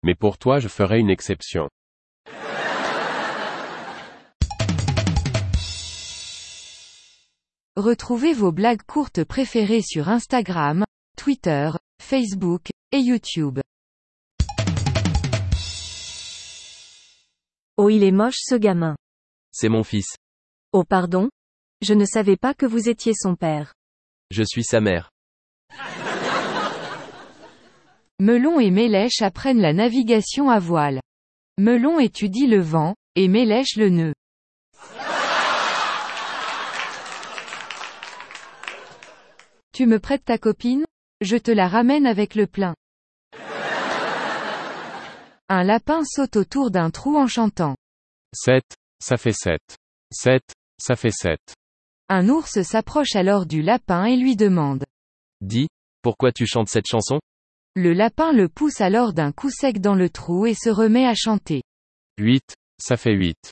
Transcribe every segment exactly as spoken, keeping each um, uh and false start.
Mais pour toi je ferai une exception. Retrouvez vos blagues courtes préférées sur Instagram, Twitter, Facebook, et YouTube. Oh, il est moche ce gamin. C'est mon fils. Oh pardon? Je ne savais pas que vous étiez son père. Je suis sa mère. Melon et Mélèche apprennent la navigation à voile. Melon étudie le vent, et Mélèche le nœud. Tu me prêtes ta copine? Je te la ramène avec le plein. Un lapin saute autour d'un trou en chantant. sept, ça fait sept. sept, ça fait sept. Un ours s'approche alors du lapin et lui demande. Dis, pourquoi tu chantes cette chanson? Le lapin le pousse alors d'un coup sec dans le trou et se remet à chanter. huit, ça fait huit.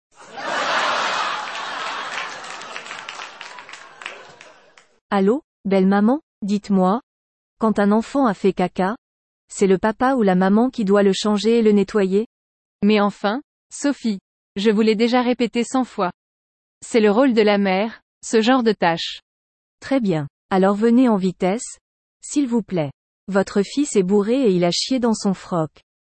Allô, belle maman, dites-moi. Quand un enfant a fait caca, c'est le papa ou la maman qui doit le changer et le nettoyer? Mais enfin, Sophie, je vous l'ai déjà répété cent fois. C'est le rôle de la mère, ce genre de tâche. Très bien. Alors venez en vitesse, s'il vous plaît. Votre fils est bourré et il a chié dans son froc.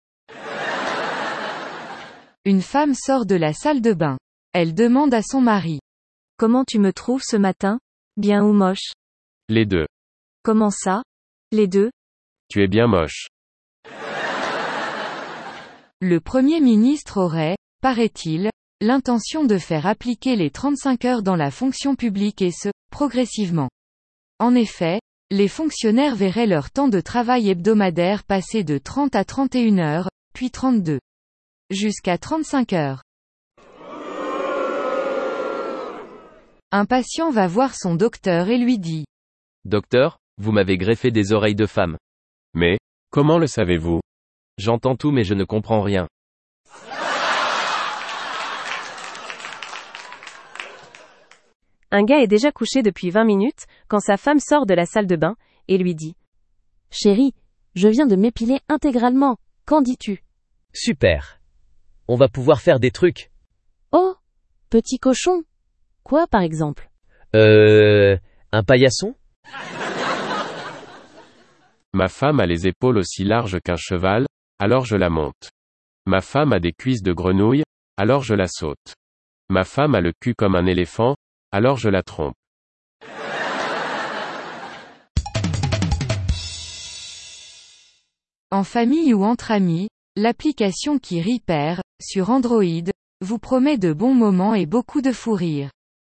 Une femme sort de la salle de bain. Elle demande à son mari. Comment tu me trouves ce matin? Bien ou moche? Les deux. Comment ça? Les deux? Tu es bien moche. Le Premier ministre aurait, paraît-il, l'intention de faire appliquer les trente-cinq heures dans la fonction publique et ce, progressivement. En effet, les fonctionnaires verraient leur temps de travail hebdomadaire passer de trente à trente et une heures, puis trente-deux. Jusqu'à trente-cinq heures. Un patient va voir son docteur et lui dit. Docteur, vous m'avez greffé des oreilles de femme. Mais, comment le savez-vous? J'entends tout mais je ne comprends rien. Un gars est déjà couché depuis vingt minutes, quand sa femme sort de la salle de bain, et lui dit. Chérie, je viens de m'épiler intégralement, qu'en dis-tu? Super. On va pouvoir faire des trucs. Oh, petit cochon. Quoi par exemple? Euh... Un paillasson? Ma femme a les épaules aussi larges qu'un cheval, alors je la monte. Ma femme a des cuisses de grenouille, alors je la saute. Ma femme a le cul comme un éléphant, alors je la trompe. En famille ou entre amis, l'application qui rit perd, sur Android, vous promet de bons moments et beaucoup de fou rire.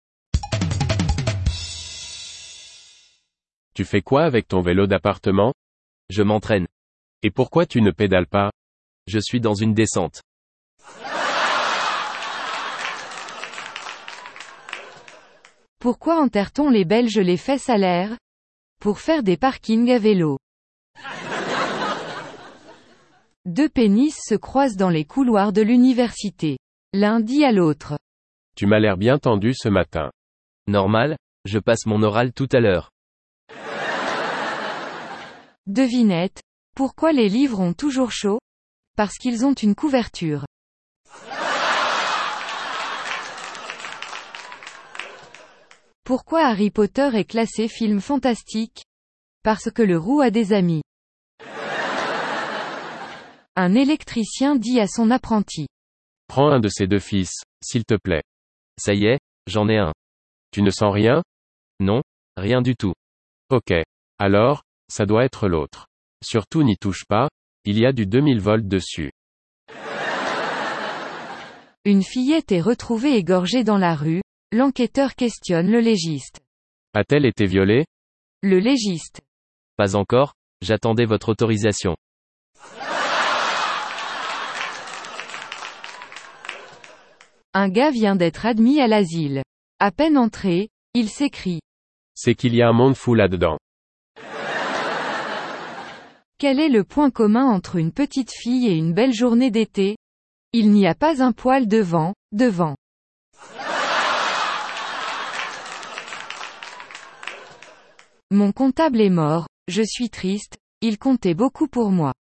Tu fais quoi avec ton vélo d'appartement? Je m'entraîne. Et pourquoi tu ne pédales pas? Je suis dans une descente. Pourquoi enterre-t-on les Belges les fesses à l'air? Pour faire des parkings à vélo. Deux pénis se croisent dans les couloirs de l'université. L'un dit à l'autre. Tu m'as l'air bien tendu ce matin. Normal, je passe mon oral tout à l'heure. Devinette. Pourquoi les livres ont toujours chaud? Parce qu'ils ont une couverture. Pourquoi Harry Potter est classé film fantastique? Parce que le roux a des amis. Un électricien dit à son apprenti. Prends un de ces deux fils, s'il te plaît. Ça y est, j'en ai un. Tu ne sens rien? Non, rien du tout. Ok. Alors, ça doit être l'autre. Surtout n'y touche pas, il y a du deux mille volts dessus. Une fillette est retrouvée égorgée dans la rue, l'enquêteur questionne le légiste. A-t-elle été violée? Le légiste. Pas encore, j'attendais votre autorisation. Un gars vient d'être admis à l'asile. À peine entré, il s'écrie. C'est qu'il y a un monde fou là-dedans. Quel est le point commun entre une petite fille et une belle journée d'été? Il n'y a pas un poil de vent, devant. Mon comptable est mort, je suis triste, il comptait beaucoup pour moi.